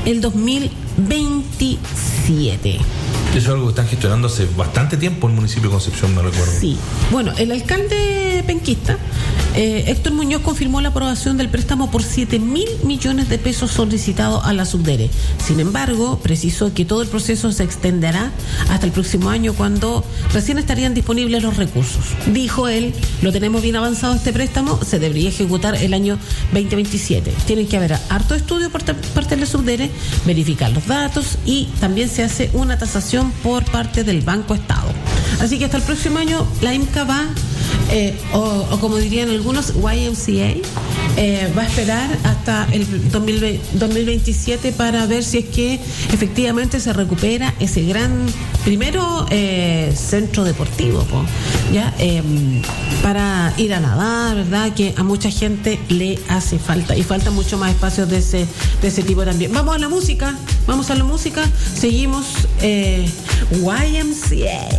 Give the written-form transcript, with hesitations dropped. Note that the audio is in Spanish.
el 2027. Eso es algo que están gestionando hace bastante tiempo el municipio de Concepción, no recuerdo. Sí. Bueno, el alcalde penquista, Héctor Muñoz, confirmó la aprobación del préstamo por 7.000 millones de pesos solicitado a la Subdere. Sin embargo, precisó que todo el proceso se extenderá hasta el próximo año, cuando recién estarían disponibles los recursos. Dijo él, lo tenemos bien avanzado este préstamo, se debería ejecutar el año 2027. Tienen que haber harto estudio por parte de la Subdere, verificar los datos, y también se hace una tasación por parte del Banco Estado. Así que hasta el próximo año la IMCA va, o como dirían algunos, YMCA, va a esperar hasta el 2027 para ver si es que efectivamente se recupera ese gran, primero, centro deportivo, ¿ya? Para ir a nadar, ¿verdad? Que a mucha gente le hace falta, y falta mucho más espacios de ese tipo también. Vamos a la música, seguimos YMCA.